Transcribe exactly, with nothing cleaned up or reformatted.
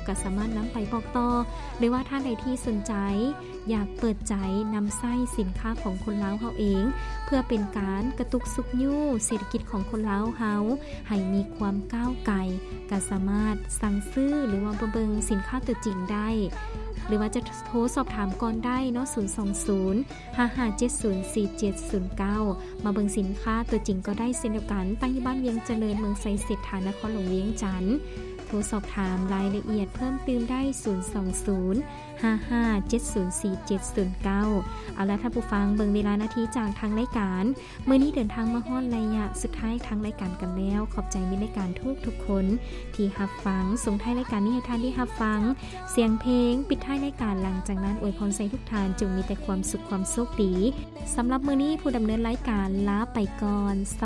ก็สามารถนำไปบอกต่อหรือว่าท่านใดที่สนใจอยากเปิดใจนำไส้สินค้าของคนลาวเฮาเองเพื่อเป็นการกระตุกสุกยู่เศรษฐกิจของคนลาวเฮาให้มีความก้าวไกลก็สามารถสั่งซื้อหรือว่าเบิ่งสินค้าตัวจริงได้หรือว่าจะโทรสอบถามก่อนได้เนาะศูนย์ สอง ศูนย์ ห้า ห้า เจ็ด ศูนย์ สี่ เจ็ด ศูนย์ เก้ามาเบิ่งสินค้าตัวจริงก็ได้เช่นเดียวกันตั้งอยู่บ้านเวียงเจริญเมืองไสเสรษฐานครหลวงเวียงจันทน์โทรสอบถามรายละเอียดเพิ่มเติมได้ศูนย์ สอง ศูนย์ ห้า ห้า เจ็ด ศูนย์ สี่ เจ็ด ศูนย์ เก้าเอาล่ะท่านผู้ฟังเบิ่งเวลานาทีจากทางรายการมื้อนี้เดินทางมาฮอดระยะสุดท้ายทางรายการกันแล้วขอบใจมิตรรายการทุกทุกคนที่รับฟังส่งท้ายรายการนี้ให้ท่านได้รับฟังเสียงเพลงปิดท้ายรายการหลังจากนั้นอวยพรให้ทุกท่านจงมีแต่ความสุขความโชคดีสำหรับมื้อนี้ผู้ดำเนินรายการลาไปก่อน